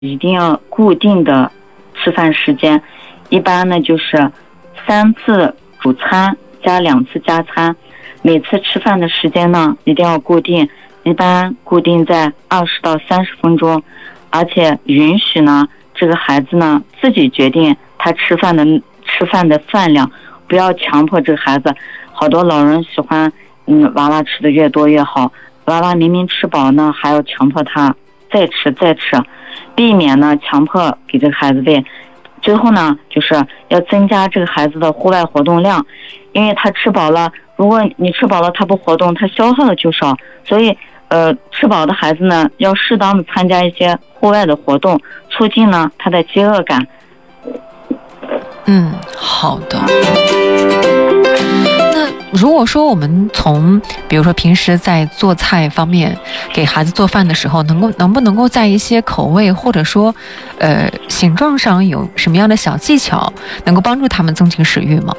一定要固定的吃饭时间，一般呢就是3次主餐加2次加餐，每次吃饭的时间呢一定要固定，一般固定在20到30分钟，而且允许呢这个孩子呢自己决定他吃饭的饭量，不要强迫这个孩子。好多老人喜欢娃娃吃的越多越好，娃娃明明吃饱呢还要强迫他再吃，避免呢强迫给这个孩子喂。最后呢就是要增加这个孩子的户外活动量，因为他吃饱了，如果你吃饱了他不活动，他消耗的就少，所以吃饱的孩子呢要适当的参加一些户外的活动，促进呢他的饥饿感。 好的。那如果说我们从比如说平时在做菜方面给孩子做饭的时候，能不能够在一些口味或者说形状上有什么样的小技巧能够帮助他们增进食欲吗？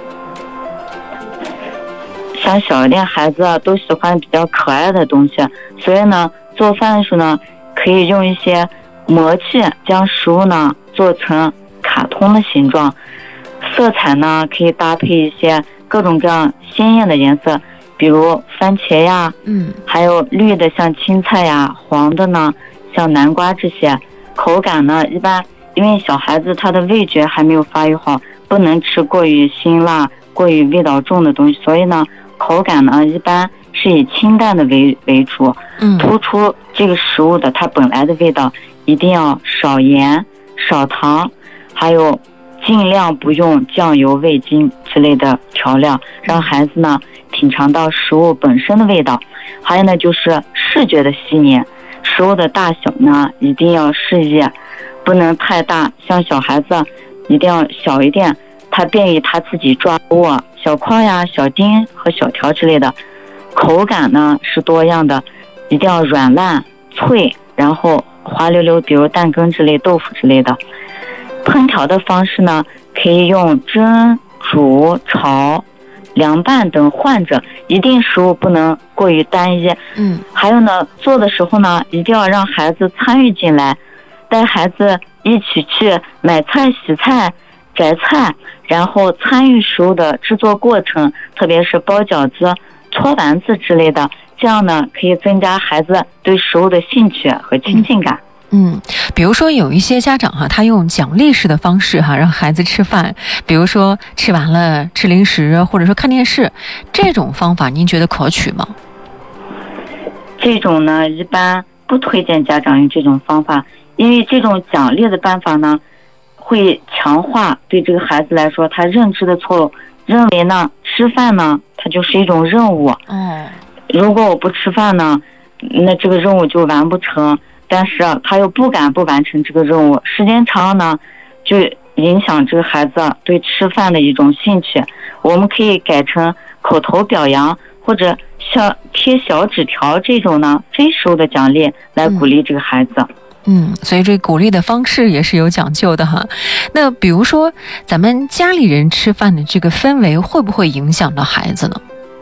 像小一点孩子都喜欢比较可爱的东西，所以呢做饭的时候呢可以用一些模器将食物呢做成卡通的形状，色彩呢可以搭配一些各种各样鲜艳的颜色，比如番茄呀，还有绿的像青菜呀，黄的呢像南瓜这些。口感呢一般，因为小孩子他的味觉还没有发育好，不能吃过于辛辣过于味道重的东西，所以呢口感呢一般是以清淡的为主，突出这个食物的它本来的味道，一定要少盐少糖，还有尽量不用酱油味精之类的调料，让孩子呢品尝到食物本身的味道。还有呢就是视觉的细腻，食物的大小呢一定要适宜，不能太大，像小孩子一定要小一点，他便于他自己抓握，小块呀小丁和小条之类的。口感呢是多样的，一定要软烂脆，然后滑溜溜，比如蛋羹之类豆腐之类的。烹调的方式呢可以用蒸煮炒凉拌等换着，一定食物不能过于单一。还有呢做的时候呢一定要让孩子参与进来，带孩子一起去买菜洗菜摘菜，然后参与食物的制作过程，特别是包饺子搓丸子之类的，这样呢可以增加孩子对食物的兴趣和亲近感。 比如说有一些家长他用奖励式的方式让孩子吃饭，比如说吃完了吃零食，或者说看电视，这种方法您觉得可取吗？ 这种呢一般不推荐家长用这种方法，因为这种奖励的办法呢会强化对这个孩子来说他认知的错误，认为呢吃饭呢它就是一种任务。如果我不吃饭呢，那这个任务就完不成，但是他又不敢不完成这个任务，时间长呢就影响这个孩子对吃饭的一种兴趣。我们可以改成口头表扬，或者像贴小纸条这种呢非食物的奖励来鼓励这个孩子。 所以这鼓励的方式也是有讲究的那比如说咱们家里人吃饭的这个氛围会不会影响到孩子呢？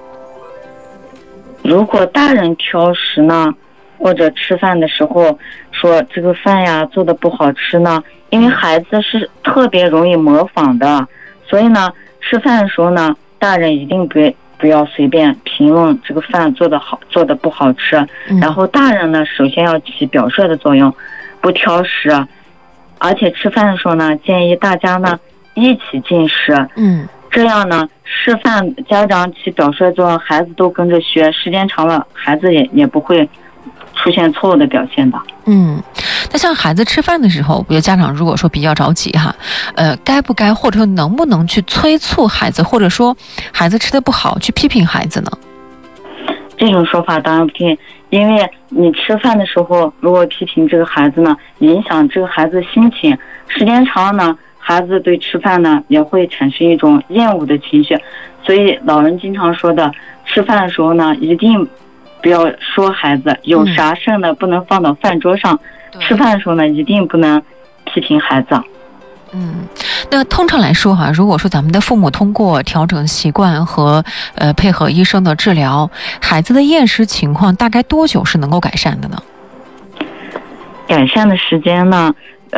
如果大人挑食呢，或者吃饭的时候说这个饭呀做的不好吃呢，因为孩子是特别容易模仿的，所以呢吃饭的时候呢大人一定不要随便评论这个饭做的好做的不好吃，然后大人呢首先要起表率的作用，不挑食，而且吃饭的时候呢建议大家呢一起进食，这样呢示范家长起表率作用，孩子都跟着学，时间长了孩子也不会出现错误的表现的。 那像孩子吃饭的时候，比如家长如果说比较着急该不该或者说能不能去催促孩子，或者说孩子吃的不好去批评孩子呢？ 这种说法当然不对，因为你吃饭的时候如果批评这个孩子呢，影响这个孩子心情，时间长呢孩子对吃饭呢也会产生一种厌恶的情绪。所以老人经常说的，吃饭的时候呢一定不要说孩子，有啥剩的不能放到饭桌上，吃饭的时候呢一定不能批评孩子。 那通常来说如果说咱们的父母通过调整习惯和配合医生的治疗，孩子的厌食情况大概多久是能够改善的呢？ 改善的时间呢